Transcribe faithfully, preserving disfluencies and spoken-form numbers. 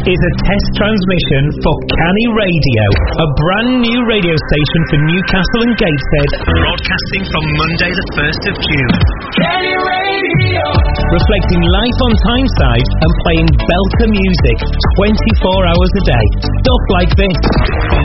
is a test transmission for Canny Radio, a brand new radio station for Newcastle and Gateshead, broadcasting from Monday the first of June. Canny Radio! Reflecting life on Tyneside and playing belter music twenty-four hours a day. Stuff like this. From